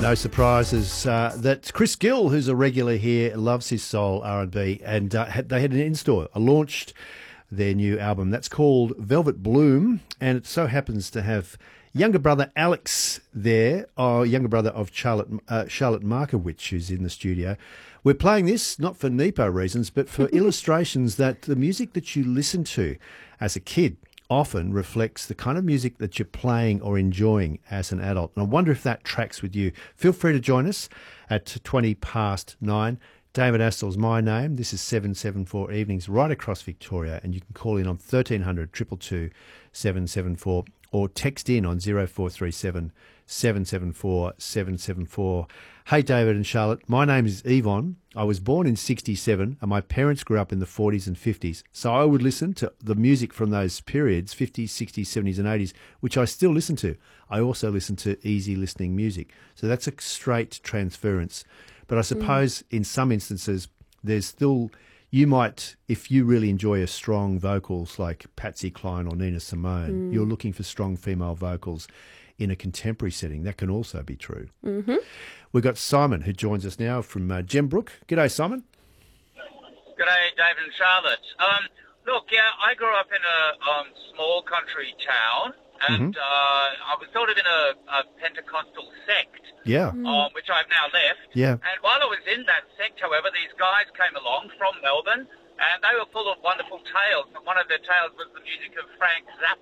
No surprises that Chris Gill, who's a regular here, loves his soul R&B, and they had an in-store, launched their new album. That's called Velvet Bloom, and it so happens to have younger brother Alex there, or younger brother of Charlotte Markowitz, who's in the studio. We're playing this not for NEPO reasons, but for illustrations that the music that you listen to as a kid often reflects the kind of music that you're playing or enjoying as an adult. And I wonder if that tracks with you. Feel free to join us at 9:20. David Astl's my name. This is 774 Evenings right across Victoria, and you can call in on 1300 222 774 or text in on 0437 774 774. Hey, David and Charlotte, my name is Yvonne. I was born in 67 and my parents grew up in the 40s and 50s. So I would listen to the music from those periods, 50s, 60s, 70s and 80s, which I still listen to. I also listen to easy listening music. So that's a straight transference. But I suppose in some instances there's still, you might, if you really enjoy a strong vocals like Patsy Cline or Nina Simone, you're looking for strong female vocals in a contemporary setting. That can also be true. Mm-hmm. We've got Simon, who joins us now from Gembrook. G'day, Simon. G'day, David and Charlotte. Look, I grew up in a small country town, and I was sort of in a Pentecostal sect, which I've now left. Yeah. And while I was in that sect, however, these guys came along from Melbourne, and they were full of wonderful tales. And one of their tales was the music of Frank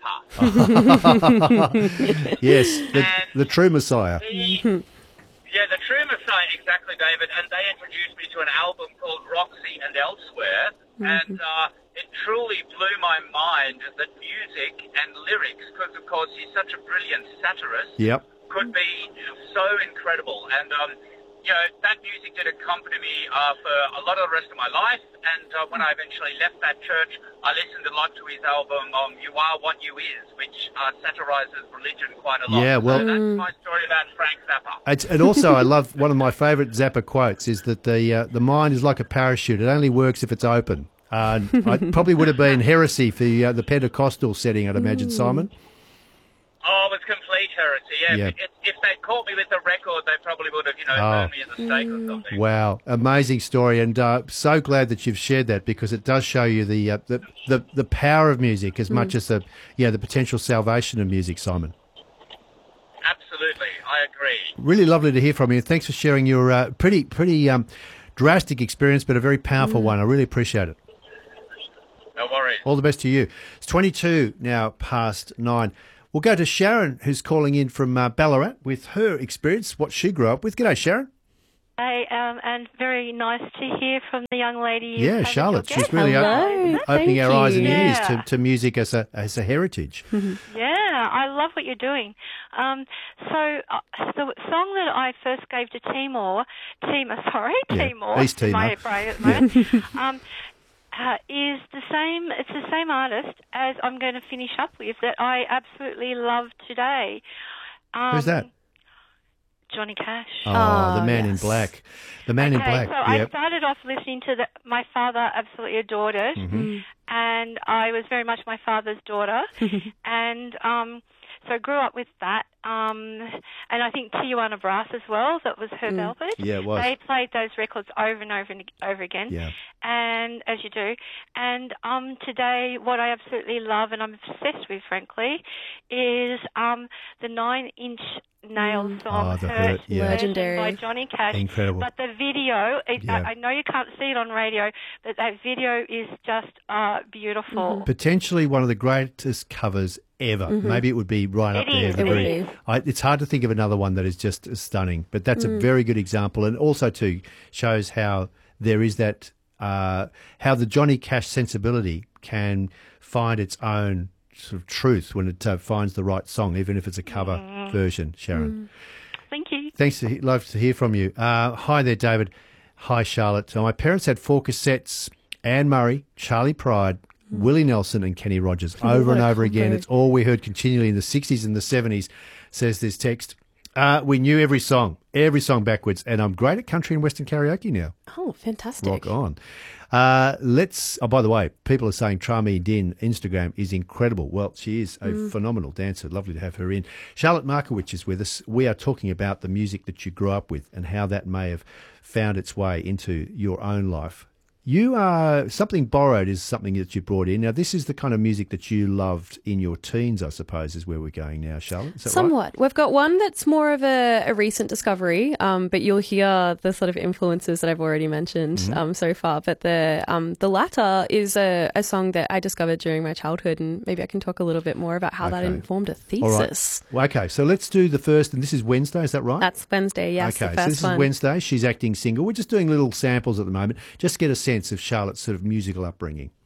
Zappa. Yes, the true Messiah. The true Messiah, exactly, David. And they introduced me to an album called Roxy and Elsewhere. And it truly blew my mind that music and lyrics, because, of course, he's such a brilliant satirist, could be so incredible. And, that music did accompany me for a lot of the rest of my life. And when I eventually left that church, I listened a lot to his album, You Are What You Is, which satirizes religion quite a lot. Yeah, well, so that's my story about Frank Zappa. And also, I love, one of my favourite Zappa quotes is that the mind is like a parachute. It only works if it's open. It probably would have been heresy for the Pentecostal setting, I'd imagine, Simon. Oh, it was complete heresy, yeah. If they'd caught me with the record, they probably would have, burned me at the stake or something. Wow, amazing story, and so glad that you've shared that, because it does show you the power of music as much as the potential salvation of music, Simon. Absolutely, I agree. Really lovely to hear from you. Thanks for sharing your pretty drastic experience, but a very powerful one. I really appreciate it. No worries. All the best to you. It's 9:22. We'll go to Sharon, who's calling in from Ballarat with her experience, what she grew up with. G'day, Sharon. Hey, and very nice to hear from the young lady. Yeah, Charlotte. She's really opening our eyes and ears to music as a heritage. Yeah, I love what you're doing. So the song that I first gave to Timor, East Timor. My brain at the moment, is the same. It's the same artist as I'm going to finish up with that I absolutely love today. Who's that? Johnny Cash. Oh, the Man in Black. The Man in Black. So I started off listening to my father absolutely adored it, and I was very much my father's daughter, and so I grew up with that. And I think Tijuana Brass as well, that was her Velvet. Yeah, it was. They played those records over and over and over again. Yeah. And as you do. And today what I absolutely love and I'm obsessed with, frankly, is the 9 Inch Nails song, Hurt, legendary, by Johnny Cash. Incredible. But the video, I know you can't see it on radio, but that video is just beautiful. Potentially one of the greatest covers ever. Maybe it would be right up there. It's hard to think of another one that is just as stunning, but that's a very good example, and also too shows how there is that how the Johnny Cash sensibility can find its own sort of truth when it finds the right song, even if it's a cover version. Sharon, thank you. Thanks. Love to hear from you. Hi there, David. Hi, Charlotte. So my parents had 4 cassettes: Anne Murray, Charlie Pride, Willie Nelson and Kenny Rogers over and over again. It's all we heard continually in the 60s and the 70s, says this text. We knew every song backwards, and I'm great at country and western karaoke now. Oh, fantastic. Rock on. By the way, people are saying Trami Din Instagram is incredible. Well, she is a phenomenal dancer. Lovely to have her in. Charlotte Markowitz is with us. We are talking about the music that you grew up with and how that may have found its way into your own life. You are Something Borrowed is something that you brought in. Now, this is the kind of music that you loved in your teens, I suppose, is where we're going now, Charlotte. Is that Somewhat. right? We've got one that's more of a recent discovery, but you'll hear the sort of influences that I've already mentioned so far. But the latter is a song that I discovered during my childhood, and maybe I can talk a little bit more about how that informed a thesis. All right. Well, okay, so let's do the first, and this is Wednesday, is that right? That's Wednesday, yes, okay, the first so this one. is Wednesday. She's acting single. We're just doing little samples at the moment, just to get a sense of Charlotte's sort of musical upbringing.